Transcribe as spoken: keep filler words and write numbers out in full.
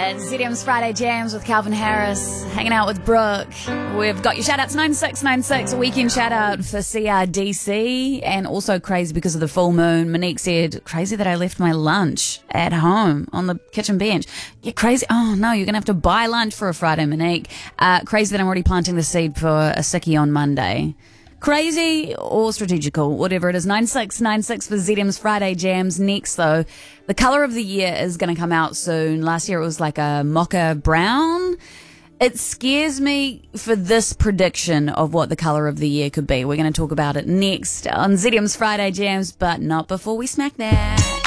It's Z D M's Friday Jams with Calvin Harris, hanging out with Brooke. We've got your shout-outs, nine six nine six, a weekend shout-out for C R D C, and also crazy because of the full moon. Monique said, crazy that I left my lunch at home on the kitchen bench. Yeah, crazy. Oh, no, you're going to have to buy lunch for a Friday, Monique. Uh, crazy that I'm already planting the seed for a sickie on Monday. Crazy or strategical, whatever it is. nine six nine six for Z D M's Friday Jams. Next, though, the colour of the year is going to come out soon. Last year it was like a mocha brown. It scares me for this prediction of what the colour of the year could be. We're going to talk about it next on Z D M's Friday Jams, but not before we smack that.